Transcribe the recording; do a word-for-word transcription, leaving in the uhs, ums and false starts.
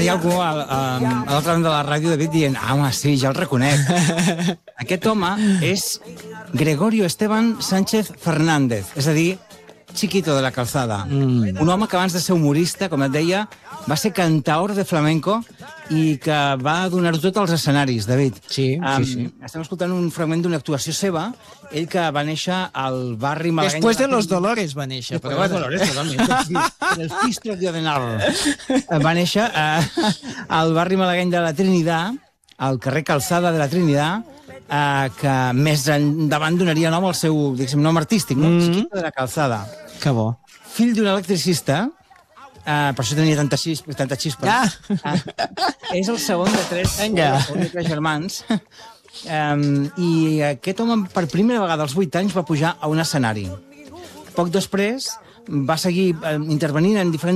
hi ha algú a, a, a l'altra banda de la ràdio, David, dient, ah, home, sí, ja el reconec. Aquest home és Gregorio Esteban Sánchez Fernández, és a dir, Chiquito de la Calzada. Mm. Un home que abans de ser humorista, com et deia, va ser cantaor de flamenco i que va donar-ho tot als escenaris, David. Sí, um, sí, sí. Estem escoltant un fragment d'una actuació seva, ell que va néixer al barri malagueny... Després de Los Dolores va néixer. Després de Los Dolores, totalment. En el Fistro de Odenal. Va néixer uh, al barri malagueny de la Trinitat, al carrer Calzada de la Trinitat, Uh, que més endavant donaria nom al seu, diguéssim, nom artístic, no? Mm-hmm. Chiquito de la Calzada. Que bo. Fill d'un electricista, uh, per això tenia trenta-sis, trenta-sis per... Ah. Uh, és el segon de tres, Vinga. el segon de tres germans. Um, I aquest home, per primera vegada als vuit anys, va pujar a un escenari. Poc després, va seguir uh, intervenint en diferents